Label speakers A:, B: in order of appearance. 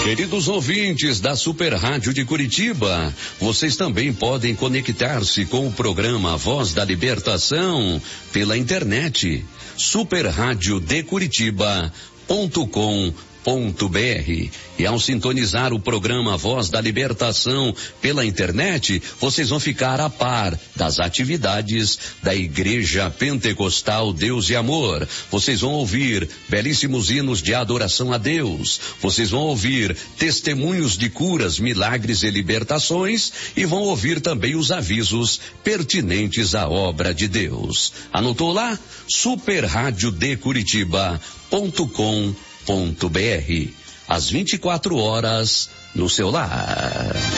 A: Queridos ouvintes da Super Rádio de Curitiba, vocês também podem conectar-se com o programa Voz da Libertação pela internet, superradiodecuritiba.com.br. E ao sintonizar o programa Voz da Libertação pela internet, vocês vão ficar a par das atividades da Igreja Pentecostal Deus e Amor. Vocês vão ouvir belíssimos hinos de adoração a Deus. Vocês vão ouvir testemunhos de curas, milagres e libertações, e vão ouvir também os avisos pertinentes à obra de Deus. Anotou lá? superradiodecuritiba.com.br. Às 24 horas no seu lar.